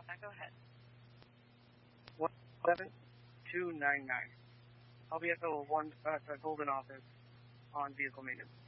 contact. Go ahead. 17299. I'll be at the Golden office on vehicle maintenance.